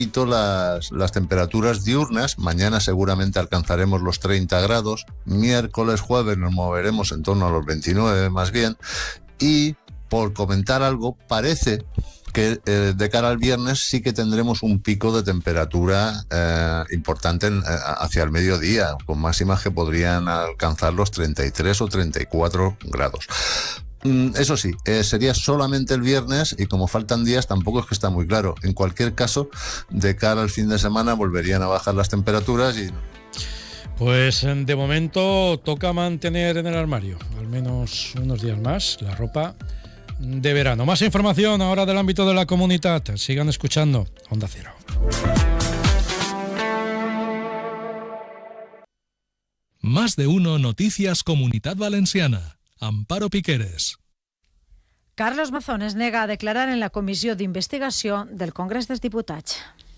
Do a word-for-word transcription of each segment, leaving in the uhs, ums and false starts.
Las, las temperaturas diurnas. Mañana seguramente alcanzaremos los treinta grados, miércoles, jueves nos moveremos en torno a los veintinueve más bien, y por comentar algo, parece que eh, de cara al viernes sí que tendremos un pico de temperatura eh, importante en, eh, hacia el mediodía, con máximas que podrían alcanzar los treinta y tres o treinta y cuatro grados. Eso sí, eh, sería solamente el viernes y como faltan días tampoco es que está muy claro. En cualquier caso, de cara al fin de semana volverían a bajar las temperaturas y... Pues de momento toca mantener en el armario al menos unos días más la ropa de verano. Más información ahora del ámbito de la comunidad. Sigan escuchando Onda Cero. Más de uno Noticias Comunitat Valenciana. Amparo Piqueres. Carlos Mazón es nega a declarar en la comissió d'investigació del Congrés dels Diputats.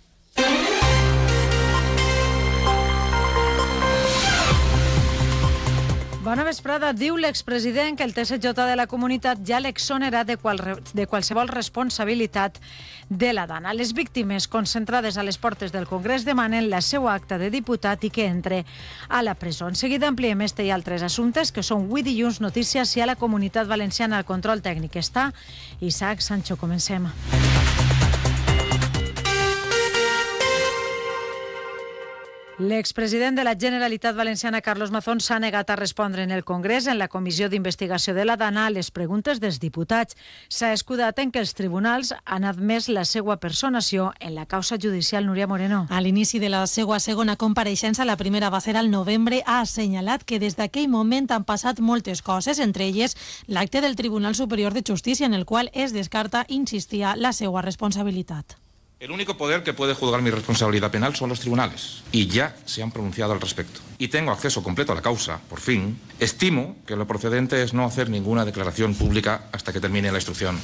Bona vesprada. Diu l'expresident que el T S J de la comunitat ja l'exonera de, qual, de qualsevol responsabilitat de la Dana. Les víctimes concentrades a les portes del Congrés demanen la seva acta de diputat i que entre a la presó. En seguida ampliem este i altres assumptes que són avui dilluns notícies i a la comunitat valenciana. El control tècnic està Isaac Sancho. Comencem. L'expresident de la Generalitat Valenciana, Carlos Mazón, s'ha negat a respondre en el Congrés en la comissió d'investigació de la Dana a les preguntes dels diputats. S'ha escudat en que els tribunals han admès la seva personació en la causa judicial. Núria Moreno. A l'inici de la seva segona compareixença, la primera va ser al novembre, ha assenyalat que des d'aquell moment han passat moltes coses, entre elles l'acte del Tribunal Superior de Justícia en el qual es descarta, insistia, la seva responsabilitat. El único poder que puede juzgar mi responsabilidad penal son los tribunales, y ya se han pronunciado al respecto. Y tengo acceso completo a la causa, por fin. Estimo que lo procedente es no hacer ninguna declaración pública hasta que termine la instrucción.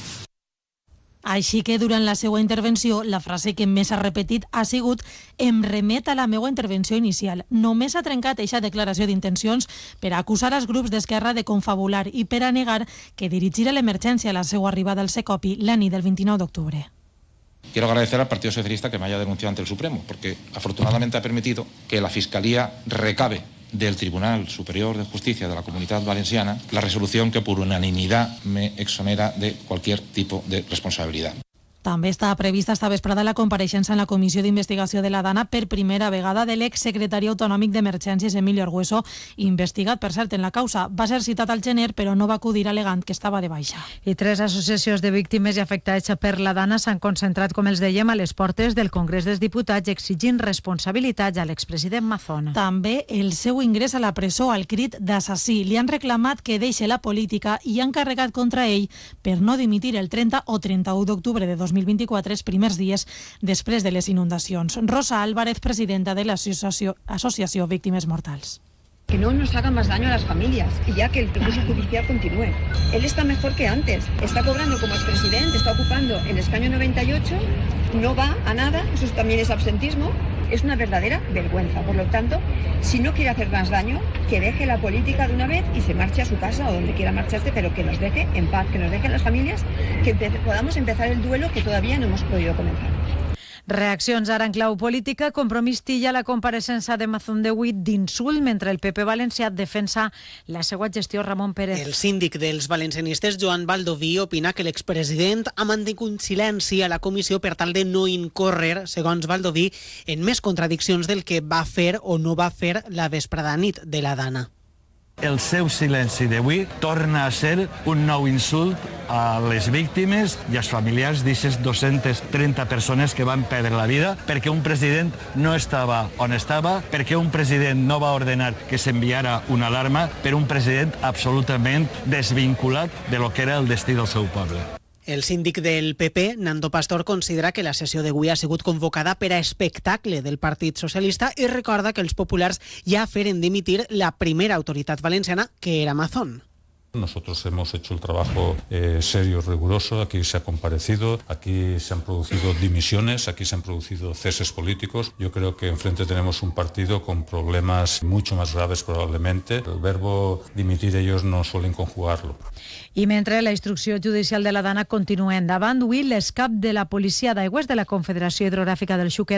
Així que durant la seva intervenció, la frase que més ha repetit ha sigut «em remet a la meva intervenció inicial». Només ha trencat eixa declaració d'intencions per a acusar els grups d'Esquerra de confabular i per a negar que dirigirà l'emergència a la seva arribada al Secopi la nit del vint-i-nou d'octubre. Quiero agradecer al Partido Socialista que me haya denunciado ante el Supremo, porque afortunadamente ha permitido que la Fiscalía recabe del Tribunal Superior de Justicia de la Comunidad Valenciana la resolución que por unanimidad me exonera de cualquier tipo de responsabilidad. També està prevista esta vesprada la compareixença en la Comissió d'Investigació de la Dana per primera vegada de l'exsecretari autonòmic d'Emergències, Emilio Argueso, investigat, per cert, en la causa. Va ser citat al gener, però no va acudir alegant que estava de baixa. I tres associacions de víctimes i afectats per la Dana s'han concentrat, com els dèiem, a les portes del Congrés dels Diputats exigint responsabilitats a l'expresident Mazón. També el seu ingrés a la presó al crit d'assassí. Li han reclamat que deixi la política i han carregat contra ell per no dimitir el trenta o trenta-u d'octubre de dos mil vint-i-quatre, els primers dies després de les inundacions. Rosa Álvarez, presidenta de l'Associació Asociació Víctimes Mortals. Que no nos haga más daño a las familias y ya que el proceso judicial continúe. Él está mejor que antes, está cobrando como expresidente, está ocupando el escaño noventa y ocho, no va a nada, eso también es absentismo, es una verdadera vergüenza. Por lo tanto, si no quiere hacer más daño, que deje la política de una vez y se marche a su casa o donde quiera marcharse, pero que nos deje en paz, que nos dejen las familias, que empe- podamos empezar el duelo que todavía no hemos podido comenzar. Reaccions ara en clau política. Compromís tilla la compareixença de Mazón d'avui d'insult mentre el P P valencià defensa la seva gestió. Ramon Pérez. El síndic dels valencianistes, Joan Baldoví, opina que l'expresident ha mantingut silenci a la comissió per tal de no incórrer, segons Baldoví, en més contradiccions del que va fer o no va fer la vesprada nit de la Dana. El seu silenci d'avui torna a ser un nou insult a les víctimes i als familiars d'aquestes dos-centes trenta persones que van perdre la vida perquè un president no estava on estava, perquè un president no va ordenar que s'enviara una alarma, per un president absolutament desvinculat de lo que era el destí del seu poble. El síndic del P P, Nando Pastor, considera que la sessió d'avui ha sigut convocada per a espectacle del Partit Socialista i recorda que els populars ja feren dimitir la primera autoritat valenciana, que era Mazón. Nosotros hemos hecho el trabajo eh, serio, riguroso, aquí se ha comparecido, aquí se han producido dimisiones, aquí se han producido ceses políticos. Yo creo que enfrente tenemos un partido con problemas mucho más graves probablemente. El verbo dimitir ellos no suelen conjugarlo. I mentre la instrucció judicial de la Dana continua endavant, avui l'excap de la policia d'Aigües de la Confederació Hidrogràfica del Xúquer